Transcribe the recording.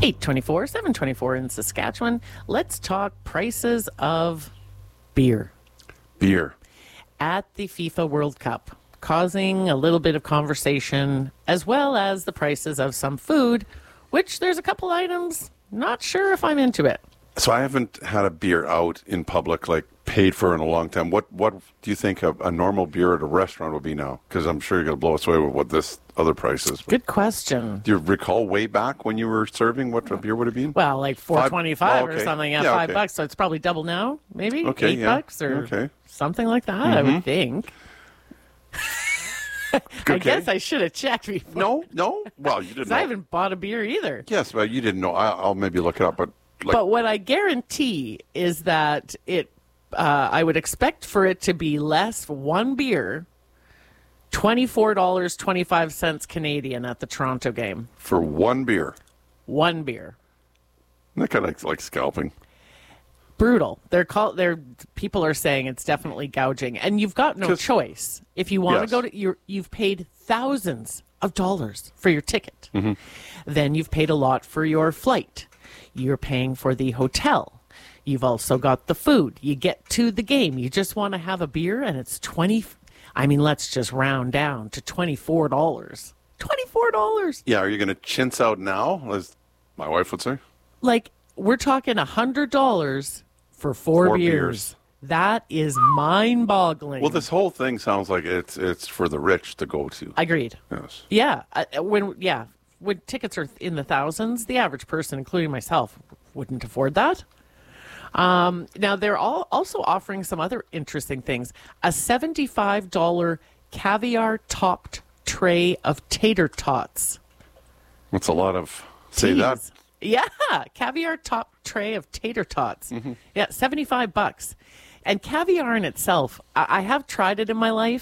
824, 724 in Saskatchewan. Let's talk prices of beer. Beer. At the FIFA World Cup, causing a little bit of conversation, as well as the prices of some food, which there's a couple items, not sure if I'm into it. So I haven't had a beer out in public, like paid for in a long time. What do you think a normal beer at a restaurant would be now? Because I'm sure you're going to blow us away with what this other price is. Good question. Do you recall way back when you were serving what a beer would have been? Well, like $4.25 or something. Yeah, okay. $5. So it's probably double now, maybe Okay, $8 or okay. something like that. I would think. I Okay. guess I should have checked before. No. Well, you didn't 'Cause know. I haven't bought a beer either. Yes, but you didn't know. I'll maybe look it up. But what I guarantee is that I would expect for it to be less for one beer, $24.25 Canadian at the Toronto game. for one beer, One beer. that kind of like scalping. Brutal. People are saying it's definitely gouging, and you've got no 'Cause- choice. If you want Yes. to go to you've paid thousands of dollars for your ticket. Mm-hmm. Then you've paid a lot for your flight. You're paying for the hotel. You've also got the food. You get to the game. You just want to have a beer, and it's let's just round down to $24. $24. Yeah, are you going to chintz out now, as my wife would say? Like, we're talking $100 for four beers. That is mind-boggling. Well, this whole thing sounds like it's for the rich to go to. Agreed. Yes. Yeah. When tickets are in the thousands, the average person, including myself, wouldn't afford that. Now, they're also offering some other interesting things. A $75 caviar-topped tray of tater tots. That's a lot of... Say that. Teas. Yeah, caviar-topped tray of tater tots. Yeah, $75. And caviar in itself, I have tried it in my life.